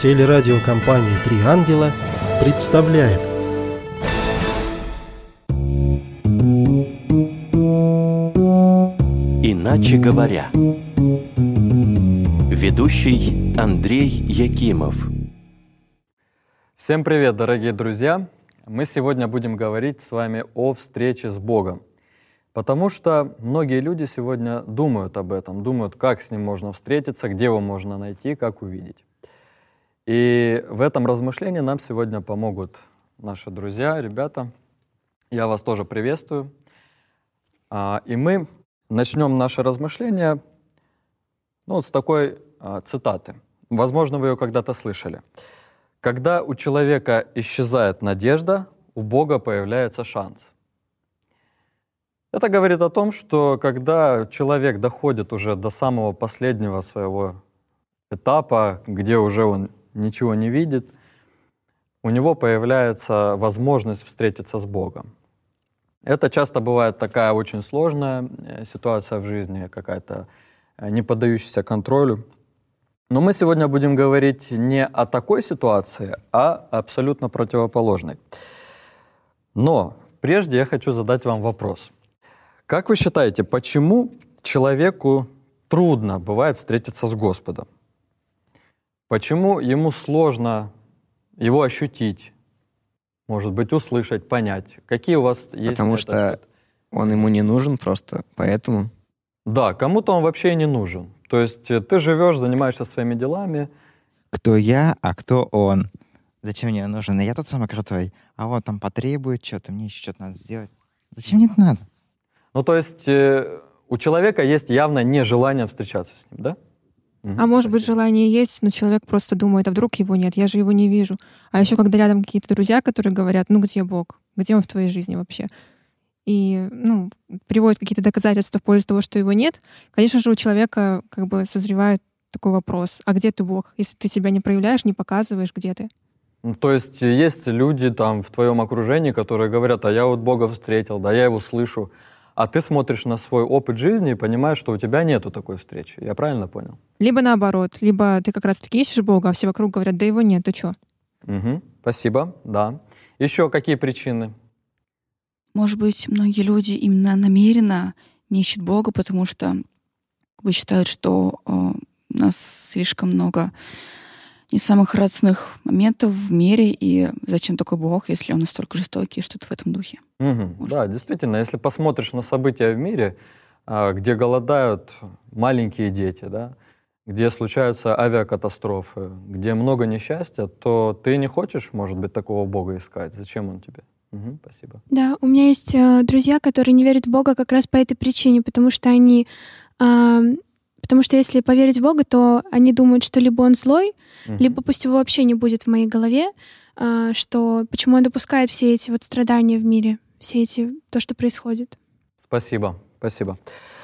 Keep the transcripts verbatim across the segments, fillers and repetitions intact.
Телерадиокомпания «Три ангела» представляет. Иначе говоря. Ведущий Андрей Якимов. Всем привет, дорогие друзья! Мы сегодня будем говорить с вами о встрече с Богом. Потому что многие люди сегодня думают об этом, думают, как с Ним можно встретиться, где Его можно найти, как увидеть. И в этом размышлении нам сегодня помогут наши друзья, ребята. Я вас тоже приветствую. И мы начнем наше размышление ну, с такой цитаты. Возможно, вы ее когда-то слышали. «Когда у человека исчезает надежда, у Бога появляется шанс». Это говорит о том, что когда человек доходит уже до самого последнего своего этапа, где уже он ничего не видит, у него появляется возможность встретиться с Богом. Это часто бывает такая очень сложная ситуация в жизни, какая-то не поддающаяся контролю. Но мы сегодня будем говорить не о такой ситуации, а абсолютно противоположной. Но прежде я хочу задать вам вопрос. Как вы считаете, почему человеку трудно бывает встретиться с Господом? Почему ему сложно его ощутить, может быть, услышать, понять? Какие у вас есть? Потому что ответы? Он ему не нужен просто, поэтому... Да, кому-то он вообще и не нужен. То есть ты живешь, занимаешься своими делами. Кто я, а кто он? Зачем мне нужен? Я тот самый крутой. А он там потребует что-то, мне еще что-то надо сделать. Зачем мне это надо? Ну, то есть э, у человека есть явно нежелание встречаться с ним, да? А угу, может спасибо. Быть, желание есть, но человек просто думает, а вдруг его нет, я же его не вижу. А еще когда рядом какие-то друзья, которые говорят, ну где Бог? Где он в твоей жизни вообще? И ну, приводят какие-то доказательства в пользу того, что его нет, конечно же, у человека как бы созревает такой вопрос, а где ты, Бог? Если ты себя не проявляешь, не показываешь, где ты? То есть есть люди там в твоем окружении, которые говорят, а я вот Бога встретил, да, я его слышу, а ты смотришь на свой опыт жизни и понимаешь, что у тебя нету такой встречи. Я правильно понял? Либо наоборот, либо ты как раз-таки ищешь Бога, а все вокруг говорят, да его нет, ты чё? Угу, спасибо, да. Еще какие причины? Может быть, многие люди именно намеренно не ищут Бога, потому что как бы считают, что э, у нас слишком много не самых радостных моментов в мире, и зачем такой Бог, если он настолько жестокий, что-то в этом духе. Угу. Да, действительно, если посмотришь на события в мире, где голодают маленькие дети, да, где случаются авиакатастрофы, где много несчастья, то ты не хочешь, может быть, такого Бога искать. Зачем он тебе? Угу, спасибо. Да, у меня есть э, друзья, которые не верят в Бога как раз по этой причине, потому что они... Э, потому что если поверить в Бога, то они думают, что либо он злой, угу. либо пусть его вообще не будет в моей голове, э, что почему он допускает все эти вот страдания в мире, все эти... то, что происходит. Спасибо, спасибо.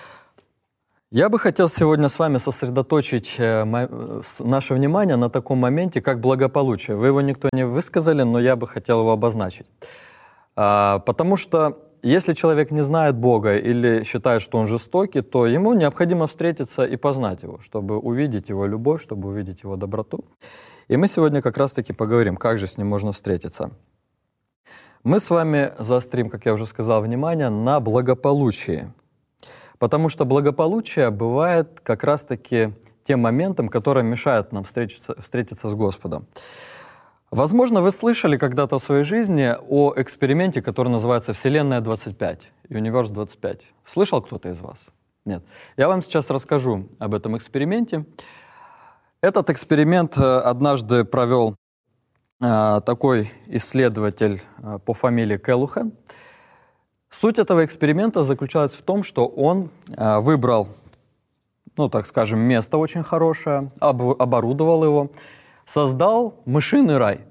Я бы хотел сегодня с вами сосредоточить наше внимание на таком моменте, как благополучие. Вы его никто не высказали, но я бы хотел его обозначить. Потому что если человек не знает Бога или считает, что он жестокий, то ему необходимо встретиться и познать Его, чтобы увидеть Его любовь, чтобы увидеть Его доброту. И мы сегодня как раз-таки поговорим, как же с Ним можно встретиться. Мы с вами заострим, как я уже сказал, внимание на благополучии. Потому что благополучие бывает как раз-таки тем моментом, который мешает нам встретиться, встретиться с Господом. Возможно, вы слышали когда-то в своей жизни о эксперименте, который называется «Вселенная двадцать пять», Universe двадцать пять. Слышал кто-то из вас? Нет. Я вам сейчас расскажу об этом эксперименте. Этот эксперимент однажды провел э, такой исследователь э, по фамилии Келлухэн. Суть этого эксперимента заключалась в том, что он э, выбрал, ну, так скажем, место очень хорошее, об, оборудовал его, создал мышиный рай.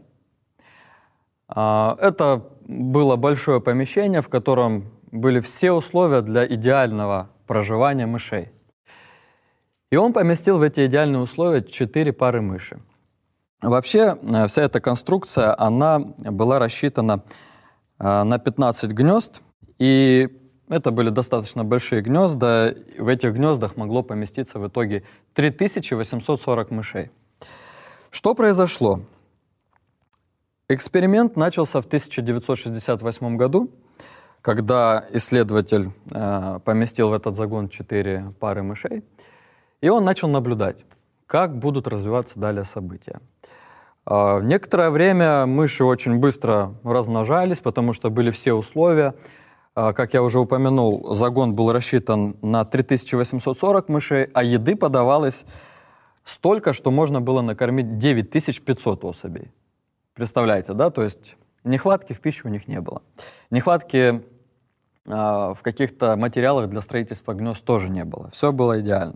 Э, это было большое помещение, в котором были все условия для идеального проживания мышей. И он поместил в эти идеальные условия четыре пары мыши. Вообще, э, вся эта конструкция, она была рассчитана э, на пятнадцать гнезд, и это были достаточно большие гнезда. В этих гнездах могло поместиться в итоге три тысячи восемьсот сорок мышей. Что произошло? Эксперимент начался в тысяча девятьсот шестьдесят восьмом году, когда исследователь э, поместил в этот загон четыре пары мышей, и он начал наблюдать, как будут развиваться далее события. Э, некоторое время мыши очень быстро размножались, потому что были все условия. Э, как я уже упомянул, загон был рассчитан на три тысячи восемьсот сорок мышей, а еды подавалось столько, что можно было накормить девять тысяч пятьсот особей. Представляете, да? То есть нехватки в пищу у них не было. Нехватки э, в каких-то материалах для строительства гнезд тоже не было. Все было идеально.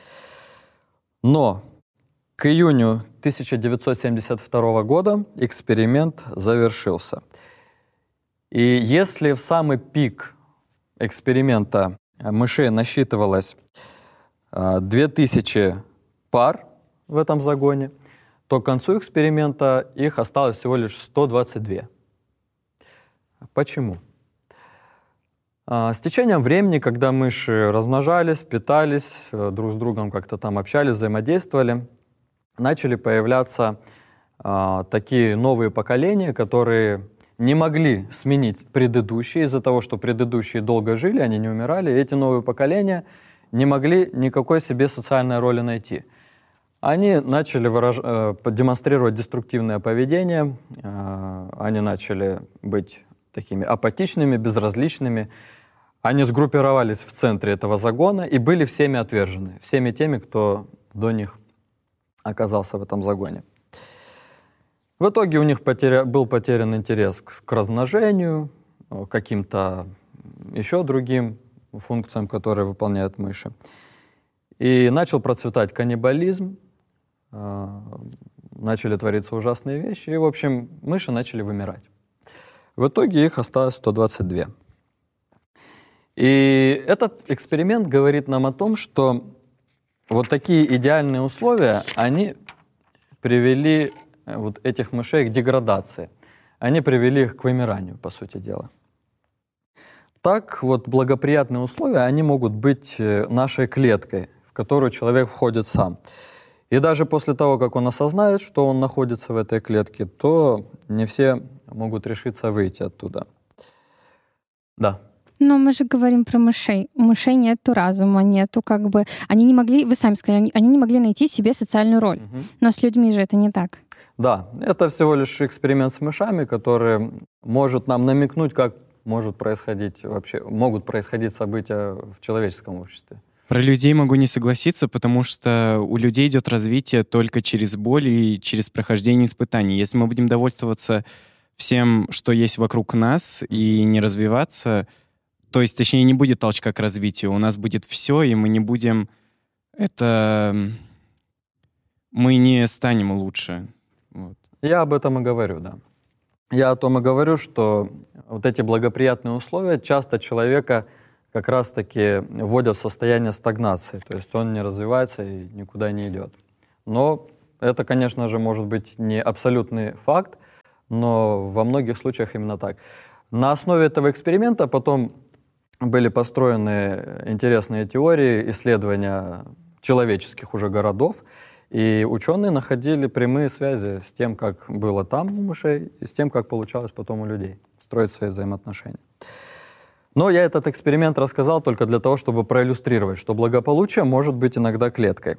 Но к июню тысяча девятьсот семьдесят второго года эксперимент завершился. И если в самый пик эксперимента мышей насчитывалось э, две тысячи пар в этом загоне, то к концу эксперимента их осталось всего лишь сто двадцать две. Почему? А, с течением времени, когда мыши размножались, питались, друг с другом как-то там общались, взаимодействовали, начали появляться а, такие новые поколения, которые не могли сменить предыдущие из-за того, что предыдущие долго жили, они не умирали, и эти новые поколения не могли никакой себе социальной роли найти. Они начали выраж... демонстрировать деструктивное поведение, они начали быть такими апатичными, безразличными. Они сгруппировались в центре этого загона и были всеми отвержены, всеми теми, кто до них оказался в этом загоне. В итоге у них потеря... был потерян интерес к, к размножению, к каким-то еще другим функциям, которые выполняют мыши. И начал процветать каннибализм, начали твориться ужасные вещи, и, в общем, мыши начали вымирать. В итоге их осталось сто двадцать две. И этот эксперимент говорит нам о том, что вот такие идеальные условия, они привели вот этих мышей к деградации. Они привели их к вымиранию, по сути дела. Так вот, благоприятные условия, они могут быть нашей клеткой, в которую человек входит сам. И даже после того, как он осознает, что он находится в этой клетке, то не все могут решиться выйти оттуда. Да. Но мы же говорим про мышей. У мышей нету разума, нету как бы... Они не могли, вы сами сказали, они, они не могли найти себе социальную роль. Угу. Но с людьми же это не так. Да, это всего лишь эксперимент с мышами, который может нам намекнуть, как может происходить вообще, могут происходить события в человеческом обществе. Про людей могу не согласиться, потому что у людей идет развитие только через боль и через прохождение испытаний. Если мы будем довольствоваться всем, что есть вокруг нас, и не развиваться, то есть, точнее, не будет толчка к развитию. У нас будет все, и мы не будем... Это... Мы не станем лучше. Вот. Я об этом и говорю, да. Я о том и говорю, что вот эти благоприятные условия часто человека как раз-таки вводят в состояние стагнации. То есть он не развивается и никуда не идет. Но это, конечно же, может быть не абсолютный факт, но во многих случаях именно так. На основе этого эксперимента потом были построены интересные теории исследования человеческих уже городов, и ученые находили прямые связи с тем, как было там у мышей, и с тем, как получалось потом у людей строить свои взаимоотношения. Но я этот эксперимент рассказал только для того, чтобы проиллюстрировать, что благополучие может быть иногда клеткой.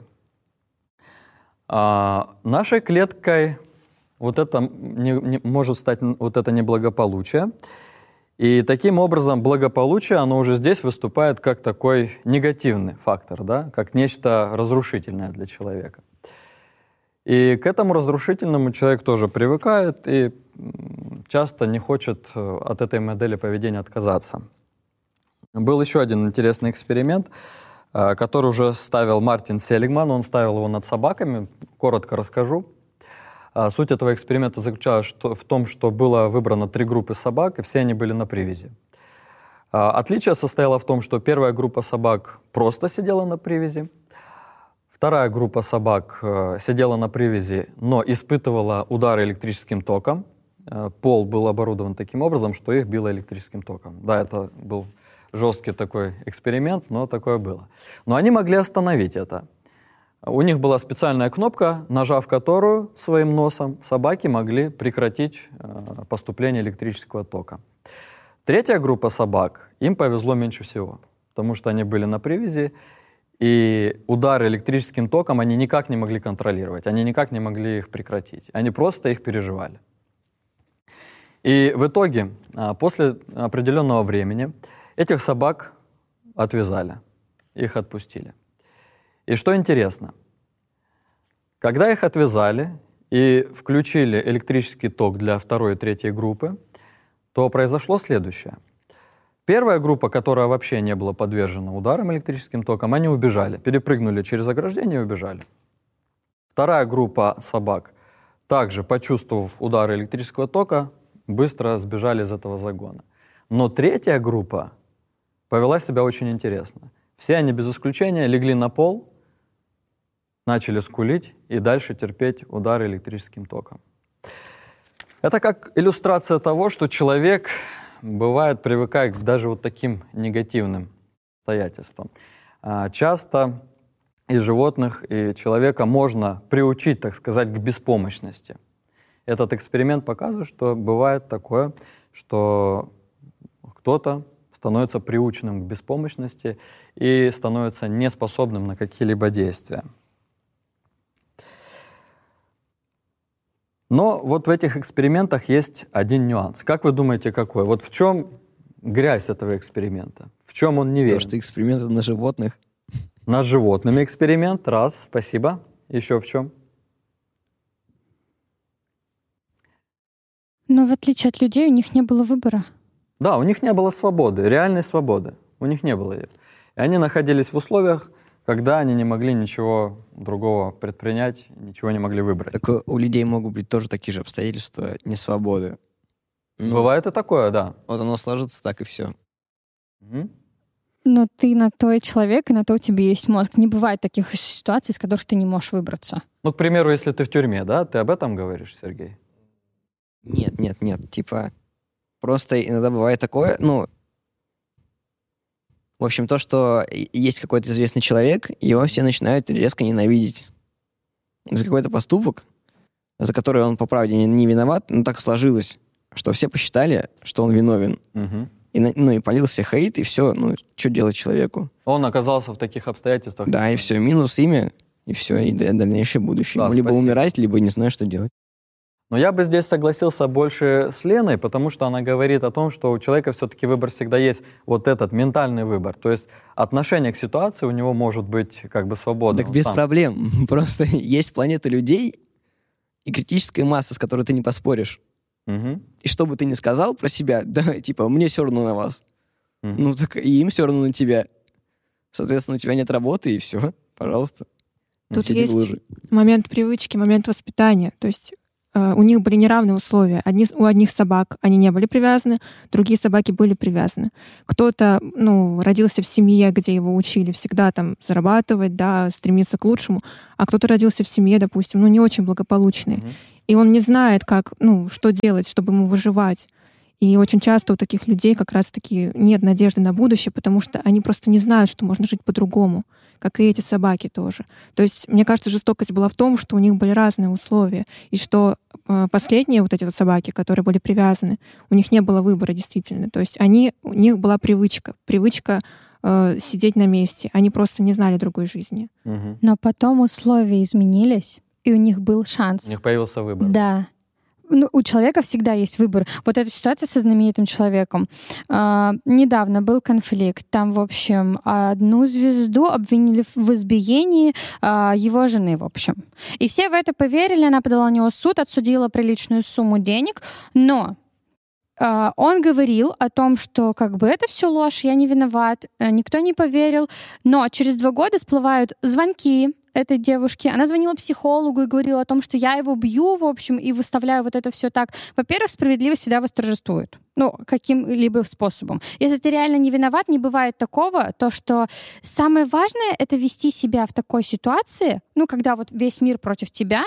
А нашей клеткой вот это не, не, может стать вот это неблагополучие. И таким образом благополучие, оно уже здесь выступает как такой негативный фактор, да? Как нечто разрушительное для человека. И к этому разрушительному человек тоже привыкает и часто не хочет от этой модели поведения отказаться. Был еще один интересный эксперимент, который уже ставил Мартин Селигман. Он ставил его над собаками. Коротко расскажу. Суть этого эксперимента заключалась в том, что было выбрано три группы собак, и все они были на привязи. Отличие состояло в том, что первая группа собак просто сидела на привязи, вторая группа собак сидела на привязи, но испытывала удары электрическим током. Пол был оборудован таким образом, что их било электрическим током. Да, это был жесткий такой эксперимент, но такое было. Но они могли остановить это. у них была специальная кнопка, нажав которую своим носом собаки могли прекратить э, поступление электрического тока. Третья группа собак, им повезло меньше всего, потому что они были на привязи, и удары электрическим током они никак не могли контролировать, они никак не могли их прекратить, они просто их переживали. И в итоге, после определенного времени, этих собак отвязали, их отпустили. И что интересно, когда их отвязали и включили электрический ток для второй и третьей группы, то произошло следующее. Первая группа, которая вообще не была подвержена ударам электрическим током, они убежали, перепрыгнули через ограждение и убежали. Вторая группа собак, также почувствовав удары электрического тока, быстро сбежали из этого загона. Но третья группа повела себя очень интересно. Все они без исключения легли на пол, начали скулить и дальше терпеть удары электрическим током. Это как иллюстрация того, что человек, бывает, привыкает к даже вот таким негативным обстоятельствам. Часто и животных, и человека можно приучить, так сказать, к беспомощности. Этот эксперимент показывает, что бывает такое, что кто-то становится приученным к беспомощности и становится неспособным на какие-либо действия. Но вот в этих экспериментах есть один нюанс. Как вы думаете, какой? Вот в чем грязь этого эксперимента? В чем он неверен? То, что эксперименты на животных. Над животными эксперимент, раз, спасибо. Еще в чем? Но в отличие от людей, у них не было выбора. Да, у них не было свободы, реальной свободы. У них не было ее. И они находились в условиях, когда они не могли ничего другого предпринять, ничего не могли выбрать. Так у людей могут быть тоже такие же обстоятельства несвободы. Ну, бывает и такое, да. Вот оно сложится так и все. Угу. Но ты на то и человек, и на то у тебя есть мозг. Не бывает таких ситуаций, из которых ты не можешь выбраться. Ну, к примеру, если ты в тюрьме, да? Ты об этом говоришь, Сергей? Нет, нет, нет. Типа, просто иногда бывает такое, ну, в общем, то, что есть какой-то известный человек, его все начинают резко ненавидеть за какой-то поступок, за который он, по правде, не, не виноват, но так сложилось, что все посчитали, что он виновен. Угу. И, ну, и полился хейт, и все, ну, что делать человеку? Он оказался в таких обстоятельствах. Да, и все, минус имя, и все, и дальнейшее будущее. Да, либо спасибо. умирать, либо не знаю, что делать. Но я бы здесь согласился больше с Леной, потому что она говорит о том, что у человека все-таки выбор всегда есть, вот этот ментальный выбор. То есть отношение к ситуации у него может быть как бы свободным. Так без сам. проблем. Просто есть планета людей и критическая масса, с которой ты не поспоришь. Угу. И что бы ты ни сказал про себя, да, типа, мне все равно на вас. Угу. Ну так и им все равно на тебя. Соответственно, у тебя нет работы, и все, пожалуйста. Тут Сиди в есть луже. момент привычки, момент воспитания. То есть э, у них были неравные условия. Одни, у одних собак они не были привязаны, другие собаки были привязаны. Кто-то, ну, родился в семье, где его учили всегда там зарабатывать, да, стремиться к лучшему, а кто-то родился в семье, допустим, ну, не очень благополучной. Угу. И он не знает, как, ну, что делать, чтобы ему выживать. И очень часто у таких людей как раз-таки нет надежды на будущее, потому что они просто не знают, что можно жить по-другому, как и эти собаки тоже. То есть, мне кажется, жестокость была в том, что у них были разные условия, и что э, последние вот эти вот собаки, которые были привязаны, у них не было выбора действительно. То есть они, у них была привычка, привычка э, сидеть на месте. Они просто не знали другой жизни. Угу. Но потом условия изменились, и у них был шанс. У них появился выбор. Да. Ну, у человека всегда есть выбор. Вот эта ситуация со знаменитым человеком. А, недавно был конфликт. Там, в общем, одну звезду обвинили в избиении а, его жены, в общем. И все в это поверили. Она подала на него в суд, отсудила приличную сумму денег. Но а, он говорил о том, что как бы это все ложь, я не виноват, никто не поверил. Но через два года всплывают звонки этой девушки. Она звонила психологу и говорила о том, что я его бью, в общем, и выставляю вот это все так. Во-первых, справедливость всегда восторжествует. Ну, каким-либо способом. Если ты реально не виноват, не бывает такого, то что самое важное — это вести себя в такой ситуации, ну, когда вот весь мир против тебя,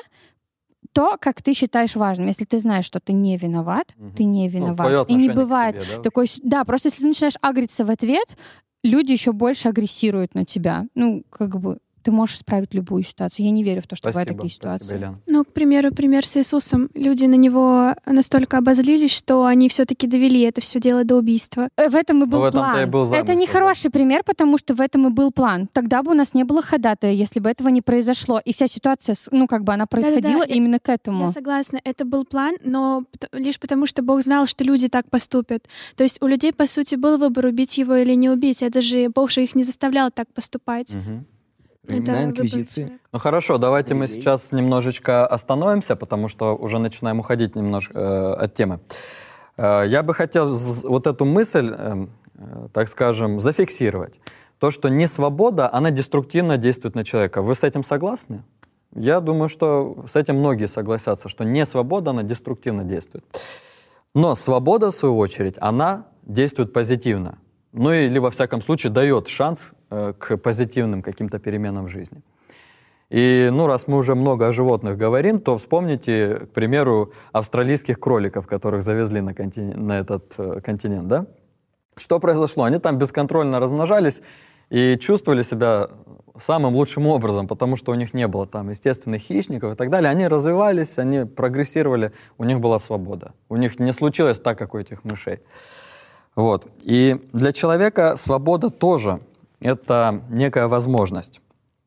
то, как ты считаешь важным. Если ты знаешь, что ты не виноват, угу. ты не виноват. Ну, и не бывает себе, да? такой... Да, просто если ты начинаешь агриться в ответ, люди еще больше агрессируют на тебя. Ну, как бы... ты можешь исправить любую ситуацию. Я не верю в то, что Спасибо, бывают такие ситуации. Спасибо, Елена. Ну, к примеру, пример с Иисусом. Люди на него настолько обозлились, что они все-таки довели это все дело до убийства. В этом и был в этом-то план. и был замысел, это не да. хороший пример, потому что в этом и был план. Тогда бы у нас не было ходатая, если бы этого не произошло. И вся ситуация, с- ну, как бы она происходила Да-да-да, я- именно к этому. Я согласна, это был план, но пот- лишь потому, что Бог знал, что люди так поступят. То есть у людей, по сути, был выбор, убить его или не убить. Это же Бог же их не заставлял так поступать. Мгм. Времена Это выбор инквизиции. человека. Ну хорошо, давайте мы Людей. сейчас немножечко остановимся, потому что уже начинаем уходить немножко э, от темы. Э, я бы хотел з- вот эту мысль, э, э, так скажем, зафиксировать. То, что не свобода, она деструктивно действует на человека. Вы с этим согласны? Я думаю, что с этим многие согласятся, что не свобода, она деструктивно действует. Но свобода, в свою очередь, она действует позитивно. Ну или, во всяком случае, дает шанс э, к позитивным каким-то переменам в жизни. И, ну, раз мы уже много о животных говорим, то вспомните, к примеру, австралийских кроликов, которых завезли на, контин- на этот э, континент, да? Что произошло? Они там бесконтрольно размножались и чувствовали себя самым лучшим образом, потому что у них не было там естественных хищников и так далее. Они развивались, они прогрессировали, у них была свобода. У них не случилось так, как у этих мышей. Вот. И для человека свобода тоже это некая возможность.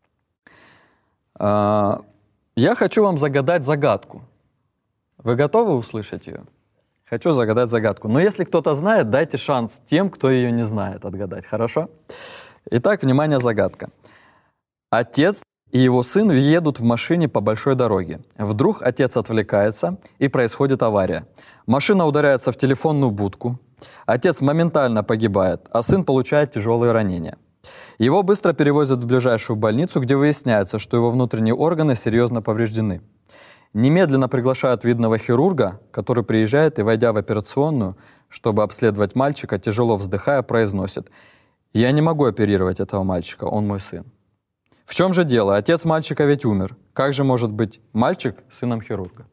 А, Я хочу вам загадать загадку. Вы готовы услышать ее? Хочу загадать загадку. Но если кто-то знает, дайте шанс тем, кто ее не знает, отгадать. Хорошо? Итак, внимание, загадка. Отец и его сын едут в машине по большой дороге. Вдруг отец отвлекается, и происходит авария. Машина ударяется в телефонную будку. Отец моментально погибает, а сын получает тяжелые ранения. Его быстро перевозят в ближайшую больницу, где выясняется, что его внутренние органы серьезно повреждены. Немедленно приглашают видного хирурга, который приезжает и, войдя в операционную, чтобы обследовать мальчика, тяжело вздыхая, произносит: «Я не могу оперировать этого мальчика, он мой сын». В чем же дело? Отец мальчика ведь умер. Как же может быть мальчик сыном хирурга?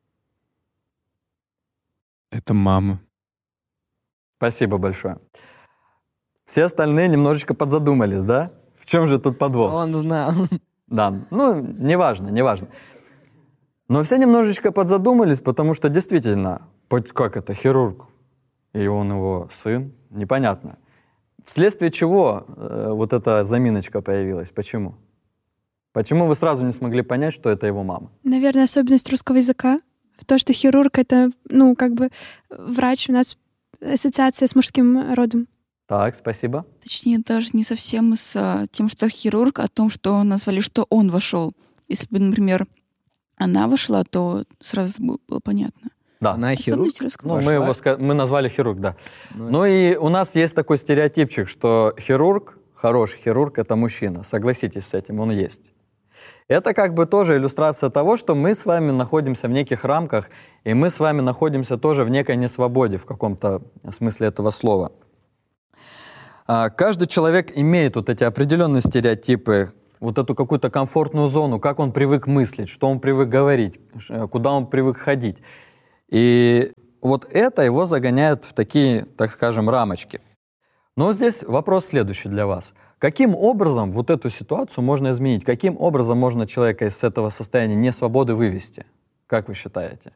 Это мама. Спасибо большое. Все остальные немножечко подзадумались, да? В чем же тут подвох? Он знал. Да, ну, неважно, неважно. Но все немножечко подзадумались, потому что действительно, под- как это, хирург, и он его сын, непонятно. Вследствие чего э, вот эта заминочка появилась? Почему? Почему вы сразу не смогли понять, что это его мама? Наверное, особенность русского языка в то, что хирург — это, ну, как бы врач, у нас ассоциация с мужским родом. Так, спасибо. Точнее, даже не совсем с а, тем, что хирург, а о том, что назвали, что он вошел. Если бы, например, она вошла, то сразу бы было понятно. Да. Она хирург. Особенность русского. Ну, мы, Вошла. его, ска- мы назвали хирург, да. Ну, Ну и у нас есть такой стереотипчик, что хирург, хороший хирург — это мужчина. Согласитесь с этим, он есть. Это как бы тоже иллюстрация того, что мы с вами находимся в неких рамках, и мы с вами находимся тоже в некой несвободе в каком-то смысле этого слова. А, Каждый человек имеет вот эти определенные стереотипы, вот эту какую-то комфортную зону, как он привык мыслить, что он привык говорить, ш- куда он привык ходить. И вот это его загоняет в такие, так скажем, рамочки. Но здесь вопрос следующий для вас. Каким образом вот эту ситуацию можно изменить? Каким образом можно человека из этого состояния несвободы вывести? Как вы считаете?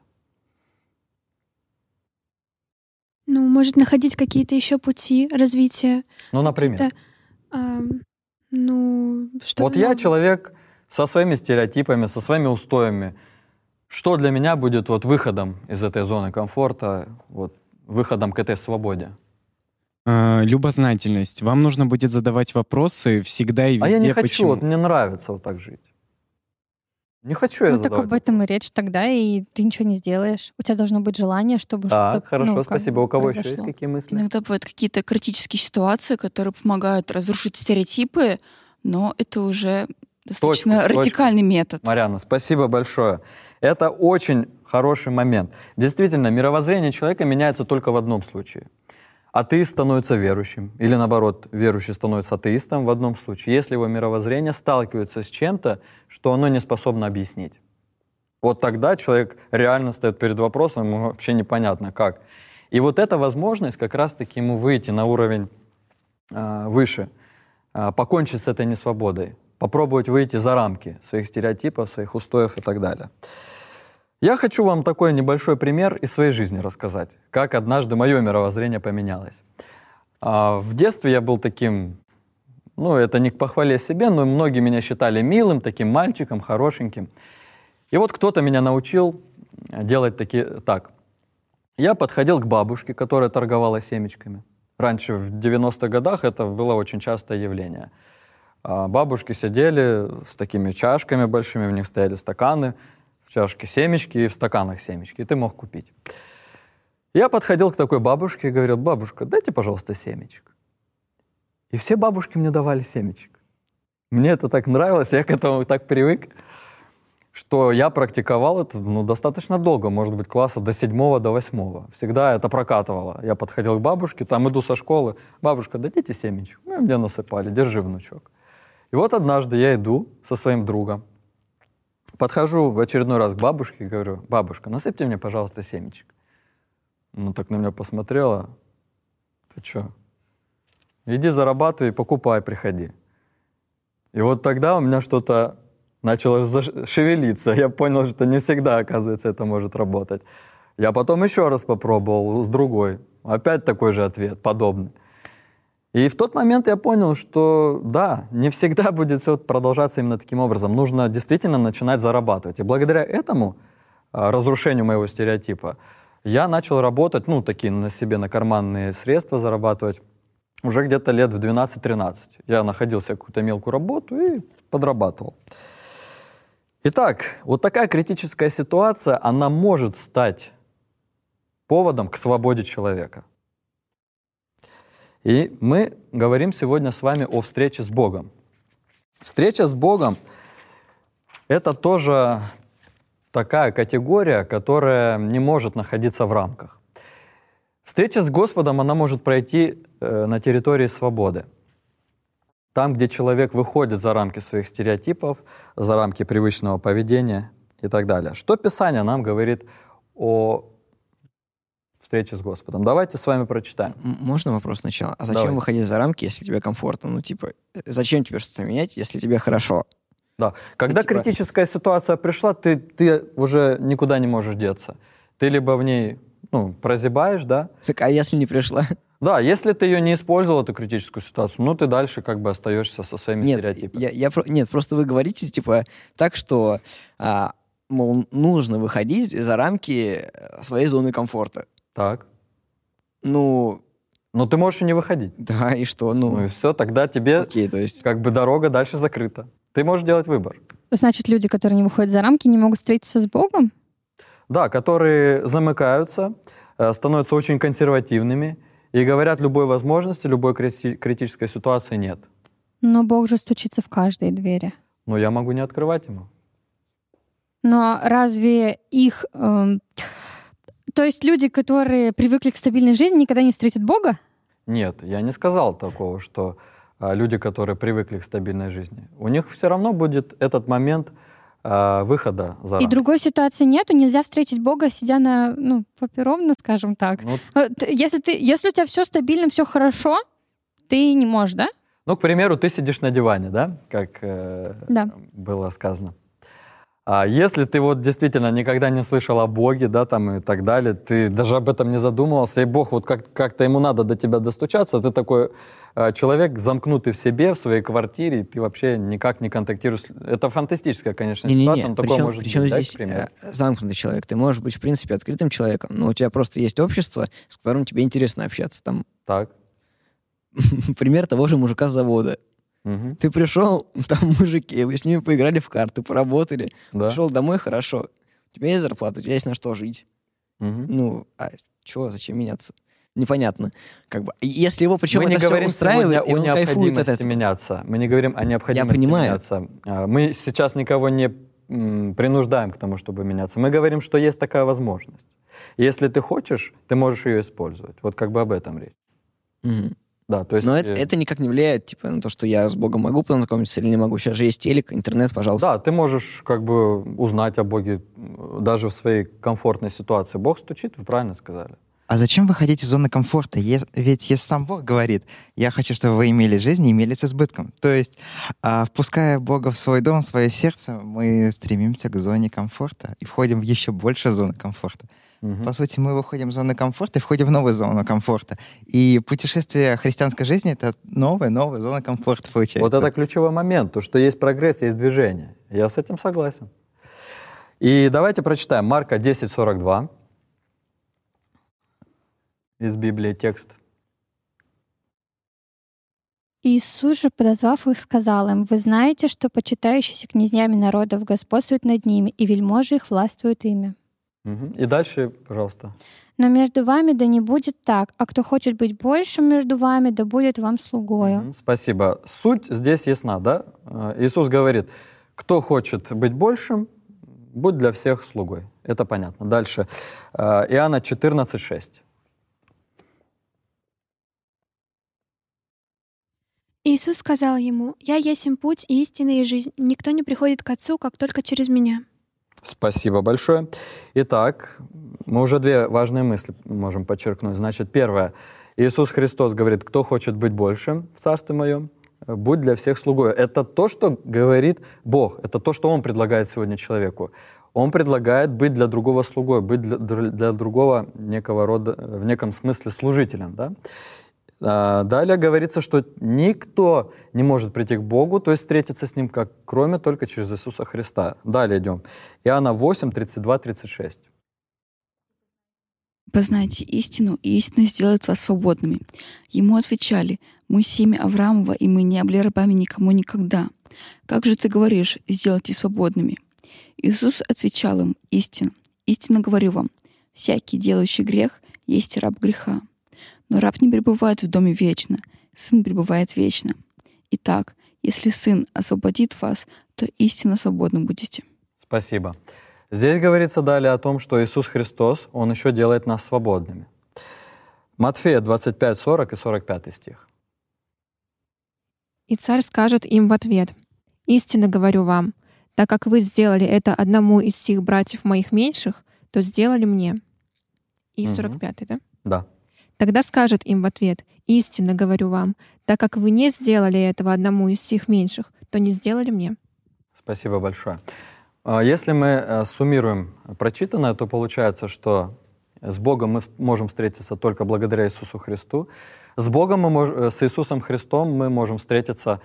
Ну, может находить какие-то еще пути развития. Ну, например. Какие-то, ам, ну, что Вот я человек со своими стереотипами, со своими устоями. Что для меня будет вот выходом из этой зоны комфорта, вот, выходом к этой свободе? А, любознательность. Вам нужно будет задавать вопросы всегда и везде. А я не хочу, почему. вот мне нравится вот так жить. Не хочу я Ну, так задавать об этом и вопросы. речь тогда, и ты ничего не сделаешь. У тебя должно быть желание, чтобы Так, что-то, хорошо, ну, как спасибо. бы У кого еще есть произошло. какие мысли? Иногда бывают какие-то критические ситуации, которые помогают разрушить стереотипы, но это уже достаточно Точку, точку. радикальный метод. Марьяна, спасибо большое. Это очень хороший момент. Действительно, мировоззрение человека меняется только в одном случае. Атеист становится верующим, или наоборот, верующий становится атеистом в одном случае, если его мировоззрение сталкивается с чем-то, что оно не способно объяснить. Вот тогда человек реально стоит перед вопросом, ему вообще непонятно как. И вот эта возможность как раз-таки ему выйти на уровень э, выше, э, покончить с этой несвободой, попробовать выйти за рамки своих стереотипов, своих устоев и так далее. Я хочу вам такой небольшой пример из своей жизни рассказать, как однажды мое мировоззрение поменялось. В детстве я был таким, ну, это не к похвале себе, но многие меня считали милым, таким мальчиком, хорошеньким. И вот кто-то меня научил делать такие, так. Я подходил к бабушке, которая торговала семечками. Раньше, в девяностых годах, это было очень частое явление. Бабушки сидели с такими чашками большими, в них стояли стаканы, в чашке семечки и в стаканах семечки, и ты мог купить. Я подходил к такой бабушке и говорил: бабушка, дайте, пожалуйста, семечек. И все бабушки мне давали семечек. Мне это так нравилось, я к этому так привык, что я практиковал это ну, достаточно долго, может быть, класса до седьмого, до восьмого. Всегда это прокатывало. Я подходил к бабушке, там иду со школы, бабушка, дадите семечек? Ну, мне насыпали, держи, внучок. И вот однажды я иду со своим другом, подхожу в очередной раз к бабушке и говорю: бабушка, насыпьте мне, пожалуйста, семечек. Ну, так на меня посмотрела: ты что? Иди зарабатывай, покупай, приходи. И вот тогда у меня что-то начало шевелиться. Я понял, что не всегда, оказывается, это может работать. Я потом еще раз попробовал с другой. Опять такой же ответ, подобный. И в тот момент я понял, что да, не всегда будет все продолжаться именно таким образом. Нужно действительно начинать зарабатывать. И благодаря этому разрушению моего стереотипа я начал работать, ну, такие на себе, на карманные средства зарабатывать уже где-то лет в двенадцать-тринадцать. Я находил себе какую-то мелкую работу и подрабатывал. Итак, вот такая критическая ситуация, она может стать поводом к свободе человека. И мы говорим сегодня с вами о встрече с Богом. Встреча с Богом — это тоже такая категория, которая не может находиться в рамках. Встреча с Господом, она может пройти э, на территории свободы. Там, где человек выходит за рамки своих стереотипов, за рамки привычного поведения и так далее. Что Писание нам говорит о встрече с Господом? Давайте с вами прочитаем. Можно вопрос сначала? А зачем Давай. выходить за рамки, если тебе комфортно? Ну, типа, зачем тебе что-то менять, если тебе хорошо? Да. Когда ну, типа... критическая ситуация пришла, ты, ты уже никуда не можешь деться. Ты либо в ней ну, прозябаешь, да? Так, а если не пришла? Да, если ты ее не использовал, эту критическую ситуацию, ну, ты дальше как бы остаешься со своими нет, стереотипами. Я, я, нет, просто вы говорите, типа, так, что, а, мол, нужно выходить за рамки своей зоны комфорта. Так. Ну... Но ты можешь и не выходить. Да, и что? Ну, ну и все, тогда тебе окей, то есть... как бы дорога дальше закрыта. Ты можешь делать выбор. Значит, люди, которые не выходят за рамки, не могут встретиться с Богом? Да, которые замыкаются, становятся очень консервативными и говорят любой возможности, любой крити- критической ситуации нет. Но Бог же стучится в каждой двери. Но я могу не открывать ему. Но разве их... Э, то есть люди, которые привыкли к стабильной жизни, никогда не встретят Бога? Нет, я не сказал такого, что а, люди, которые привыкли к стабильной жизни, у них все равно будет этот момент а, выхода за рамки. И другой ситуации нету, нельзя встретить Бога, сидя на, ну, попе ровно, скажем так. Ну, если, ты, если у тебя все стабильно, все хорошо, ты не можешь, да? Ну, к примеру, ты сидишь на диване, да, как э, да. было сказано. А если ты вот действительно никогда не слышал о Боге, да, там и так далее, ты даже об этом не задумывался, и Бог вот как- как-то ему надо до тебя достучаться, ты такой э, человек, замкнутый в себе, в своей квартире, и ты вообще никак не контактируешь. Это фантастическая, конечно, не, ситуация, не, не. но такое причем, может причем быть, здесь да, замкнутый человек. Ты можешь быть, в принципе, открытым человеком, но у тебя просто есть общество, с которым тебе интересно общаться. Там... Так. Пример того же мужика с завода. Угу. Ты пришел, там мужики, вы с ними поиграли в карты, поработали, да. пришел домой, хорошо. У тебя есть зарплата, у тебя есть на что жить. Угу. Ну, а чего, зачем меняться? Непонятно. Как бы, если его, причем мы это не все говорим устраивает, и о он кайфует от этого. меняться. Мы не говорим о необходимости Я понимаю. меняться. Мы сейчас никого не м, принуждаем к тому, чтобы меняться. Мы говорим, что есть такая возможность. И если ты хочешь, ты можешь ее использовать. Вот как бы об этом речь. Угу. Да, то есть... Но это, это никак не влияет типа, на то, что я с Богом могу познакомиться или не могу. Сейчас же есть телек, интернет, пожалуйста. Да, ты можешь как бы узнать о Боге даже в своей комфортной ситуации. Бог стучит, вы правильно сказали. А зачем выходить из зоны комфорта? Е- ведь если сам Бог говорит, я хочу, чтобы вы имели жизнь и имели с избытком. То есть, а, впуская Бога в свой дом, в свое сердце, мы стремимся к зоне комфорта и входим в еще больше зоны комфорта. Мгм. По сути, мы выходим из зоны комфорта и входим в новую зону комфорта. И путешествие христианской жизни — это новая, новая зона комфорта получается. Вот это ключевой момент, то, что есть прогресс, есть движение. Я с этим согласен. И давайте прочитаем Марка десять сорок два из Библии текст. Иисус же, подозвав их, сказал им: «Вы знаете, что почитающиеся князьями народов господствуют над ними, и вельможи их властвуют ими. Мгм. И дальше, пожалуйста. Но между вами да не будет так, а кто хочет быть большим между вами, да будет вам слугою». Мгм. Спасибо. Суть здесь ясна, да? Э, Иисус говорит, кто хочет быть большим, будь для всех слугой. Это понятно. Дальше. Э, Иоанна четырнадцать шесть. Иисус сказал ему: «Я есмь путь, и истина, и жизнь. Никто не приходит к Отцу, как только через Меня». Спасибо большое. Итак, мы уже две важные мысли можем подчеркнуть. Значит, первое. Иисус Христос говорит, кто хочет быть большим в Царстве Моем, будь для всех слугой. Это то, что говорит Бог. Это то, что Он предлагает сегодня человеку. Он предлагает быть для другого слугой, быть для, для другого некого рода, в неком смысле служителем. Да? А далее говорится, что никто не может прийти к Богу, то есть встретиться с Ним, как кроме только через Иисуса Христа. Далее идем. Иоанна восемь, тридцать два тридцать шесть. «Познайте истину, и истина сделает вас свободными». Ему отвечали: «Мы семя Авраамова, и мы не были рабами никому никогда. Как же ты говоришь, сделайте свободными?» Иисус отвечал им: «Истинно, истинно говорю вам, всякий, делающий грех, есть раб греха. Но раб не пребывает в доме вечно, сын пребывает вечно. Итак, если сын освободит вас, то истинно свободны будете». Спасибо. Здесь говорится далее о том, что Иисус Христос, Он еще делает нас свободными. Матфея двадцать пять сорок и сорок пятый стих. И царь скажет им в ответ: «Истинно говорю вам, так как вы сделали это одному из сих братьев моих меньших, то сделали мне». И Мгм. сорок пятый, да? Да. Тогда скажет им в ответ: «Истинно говорю вам, так как вы не сделали этого одному из сих меньших, то не сделали мне». Спасибо большое. А Если мы суммируем прочитанное, то получается, что с Богом мы можем встретиться только благодаря Иисусу Христу. С Богом мы мож... с Иисусом Христом мы можем встретиться,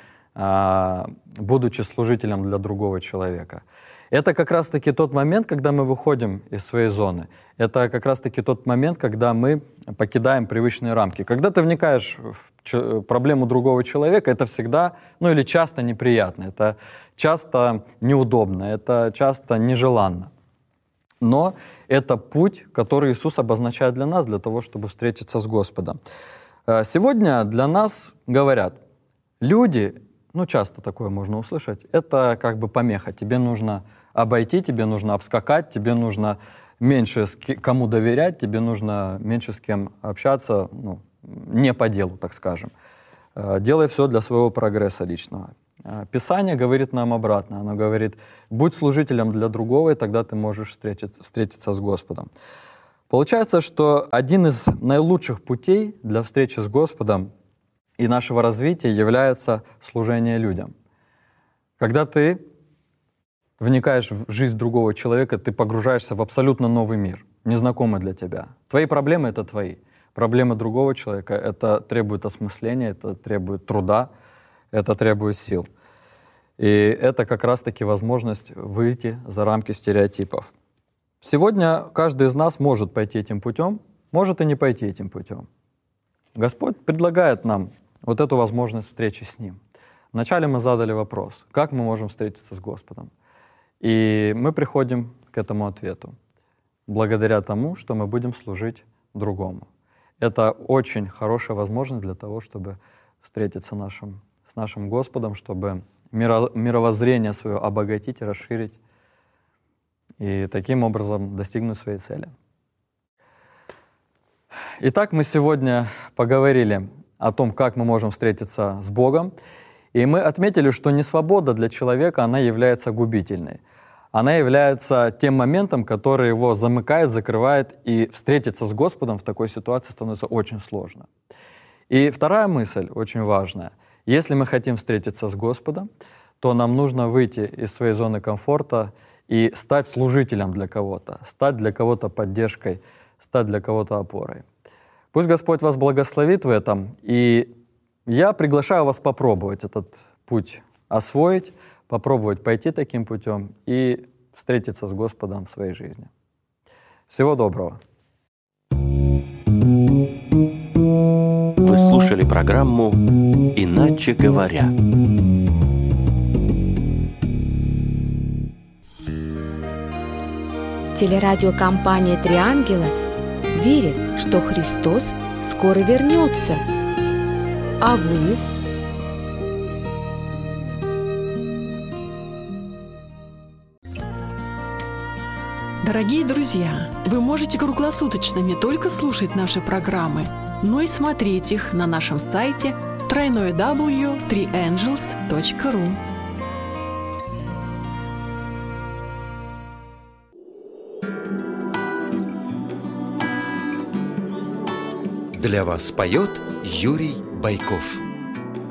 будучи служителем для другого человека. Это как раз-таки тот момент, когда мы выходим из своей зоны. Это как раз-таки тот момент, когда мы покидаем привычные рамки. Когда ты вникаешь в ч- проблему другого человека, это всегда, ну или часто неприятно, это часто неудобно, это часто нежеланно. Но это путь, который Иисус обозначает для нас, для того, чтобы встретиться с Господом. Э, Сегодня для нас говорят, люди, ну часто такое можно услышать, это как бы помеха. Тебе нужно обойти, тебе нужно обскакать, тебе нужно меньше с ки- кому доверять, тебе нужно меньше с кем общаться, ну, не по делу, так скажем. Э, Делай все для своего прогресса личного. Э, Писание говорит нам обратно. Оно говорит, будь служителем для другого, и тогда ты можешь встретиться, встретиться с Господом. Получается, что один из наилучших путей для встречи с Господом и нашего развития является служение людям. Когда ты вникаешь в жизнь другого человека, ты погружаешься в абсолютно новый мир, незнакомый для тебя. Твои проблемы — это твои. Проблемы другого человека — это требует осмысления, это требует труда, это требует сил. И это как раз-таки возможность выйти за рамки стереотипов. Сегодня каждый из нас может пойти этим путем, может и не пойти этим путем. Господь предлагает нам вот эту возможность встречи с Ним. Вначале мы задали вопрос, как мы можем встретиться с Господом. И мы приходим к этому ответу, благодаря тому, что мы будем служить другому. Это очень хорошая возможность для того, чтобы встретиться нашим, с нашим Господом, чтобы миро, мировоззрение свое обогатить и расширить, и таким образом достигнуть своей цели. Итак, мы сегодня поговорили о том, как мы можем встретиться с Богом, и мы отметили, что несвобода для человека, она является губительной. она является тем моментом, который его замыкает, закрывает, и встретиться с Господом в такой ситуации становится очень сложно. И вторая мысль, очень важная. Если мы хотим встретиться с Господом, то нам нужно выйти из своей зоны комфорта и стать служителем для кого-то, стать для кого-то поддержкой, стать для кого-то опорой. Пусть Господь вас благословит в этом, и я приглашаю вас попробовать этот путь освоить, попробовать пойти таким путем и встретиться с Господом в своей жизни. Всего доброго! Вы слушали программу «Иначе говоря». Телерадиокомпания «Три ангела» верит, что Христос скоро вернется. А вы? Дорогие друзья, вы можете круглосуточно не только слушать наши программы, но и смотреть их на нашем сайте дабл ю дабл ю дабл ю точка три ангелс точка ру. Для вас поет Юрий Байков.